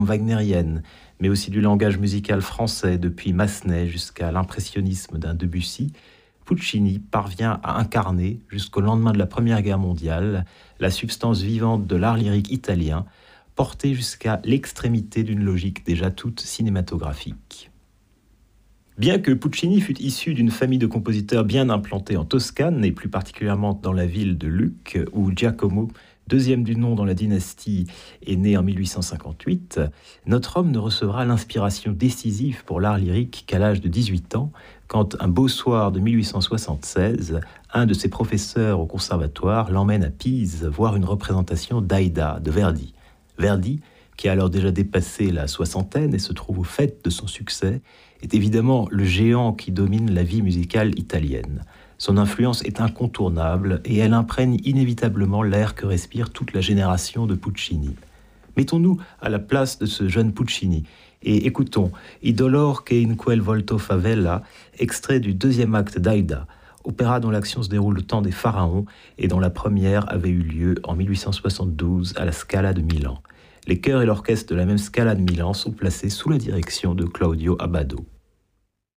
wagnérienne, mais aussi du langage musical français depuis Massenet jusqu'à l'impressionnisme d'un Debussy, Puccini parvient à incarner, jusqu'au lendemain de la Première Guerre mondiale, la substance vivante de l'art lyrique italien, portée jusqu'à l'extrémité d'une logique déjà toute cinématographique. Bien que Puccini fût issu d'une famille de compositeurs bien implantés en Toscane, et plus particulièrement dans la ville de Lucques, où Giacomo, deuxième du nom dans la dynastie, est né en 1858, notre homme ne recevra l'inspiration décisive pour l'art lyrique qu'à l'âge de 18 ans, quand un beau soir de 1876, un de ses professeurs au conservatoire l'emmène à Pise voir une représentation d'Aïda de Verdi. Verdi, qui a alors déjà dépassé la soixantaine et se trouve au fait de son succès, est évidemment le géant qui domine la vie musicale italienne. Son influence est incontournable et elle imprègne inévitablement l'air que respire toute la génération de Puccini. Mettons-nous à la place de ce jeune Puccini et écoutons « I dolor che in quel volto favella », extrait du deuxième acte d'Aïda, opéra dont l'action se déroule au temps des pharaons et dont la première avait eu lieu en 1872 à la Scala de Milan. Les chœurs et l'orchestre de la même Scala de Milan sont placés sous la direction de Claudio Abbado.